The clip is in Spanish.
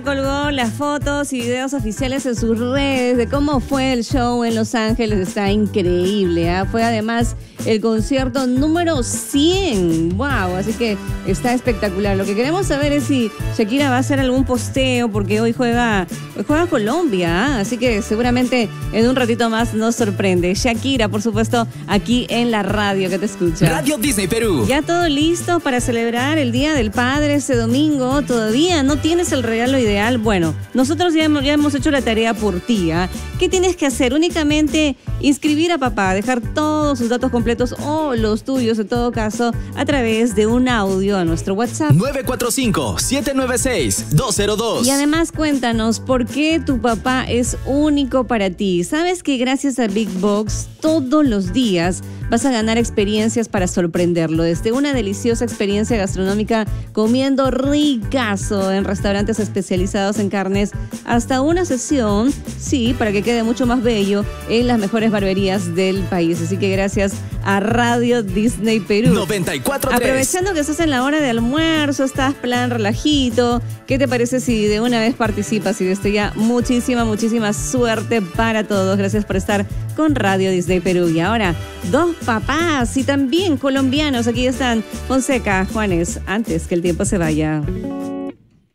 Colgó las fotos y videos oficiales en sus redes de cómo fue el show en Los Ángeles. Está increíble, ¿eh? Fue además el concierto número 100. ¡Wow! Así que está espectacular. Lo que queremos saber es si Shakira va a hacer algún posteo, porque hoy juega Colombia, ¿eh? Así que seguramente en un ratito más nos sorprende. Shakira, por supuesto, aquí en la radio que te escucha. Radio Disney Perú. ¿Ya todo listo para celebrar el Día del Padre este domingo? ¿Todavía no tienes el regalo ideal? Bueno, nosotros ya hemos hecho la tarea por ti, ¿eh? ¿Qué tienes que hacer? Únicamente inscribir a papá, dejar todos sus datos completos o los tuyos en todo caso a través de un audio a nuestro WhatsApp 945-796-202. y además cuéntanos por qué tu papá es único para ti. ¿Sabes que gracias a Big Box todos los días vas a ganar experiencias para sorprenderlo? Desde una deliciosa experiencia gastronómica comiendo ricazo en restaurantes especializados en carnes hasta una sesión, sí, para que quede mucho más bello en las mejores barberías del país. Así que gracias a Radio Disney Perú. 94.3. Aprovechando que estás en la hora de almuerzo, estás plan relajito, ¿qué te parece si de una vez participas? Y desde ya muchísima suerte para todos. Gracias por estar con Radio Disney Perú. Y ahora, dos papás y también colombianos. Aquí están Fonseca, Juanes, antes que el tiempo se vaya.